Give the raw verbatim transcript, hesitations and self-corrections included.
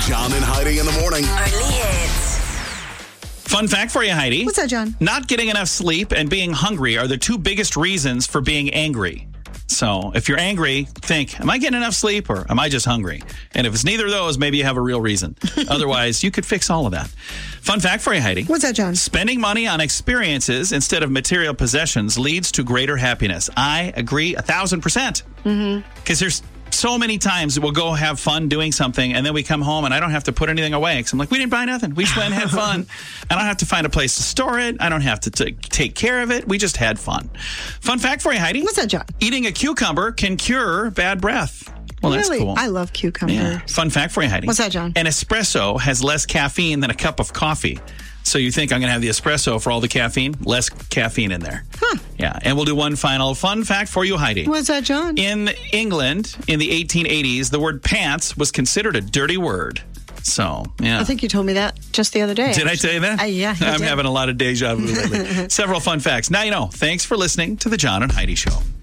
John and Heidi in the morning. Early hits. Fun fact for you, Heidi. What's that, John? Not getting enough sleep and being hungry are the two biggest reasons for being angry. So if you're angry, think, am I getting enough sleep or am I just hungry? And if it's neither of those, maybe you have a real reason. Otherwise, you could fix all of that. Fun fact for you, Heidi. What's that, John? Spending money on experiences instead of material possessions leads to greater happiness. I agree a thousand percent. Because there's so many times we'll go have fun doing something and then we come home and I don't have to put anything away because I'm like, we didn't buy nothing. We just went and had fun. I don't have to find a place to store it. I don't have to t- take care of it. We just had fun. Fun fact for you, Heidi. What's that, John? Eating a cucumber can cure bad breath. Well, that's really? cool. I love cucumber. Yeah. Fun fact for you, Heidi. What's that, John? An espresso has less caffeine than a cup of coffee. So you think I'm going to have the espresso for all the caffeine? Less caffeine in there. Huh. Yeah. And we'll do one final fun fact for you, Heidi. What's that, John? In England, in the eighteen eighties, the word pants was considered a dirty word. So, yeah. I think you told me that just the other day. Did I tell you that? Uh, yeah, you I'm did. having a lot of deja vu lately. Several fun facts. Now you know. Thanks for listening to the John and Heidi Show.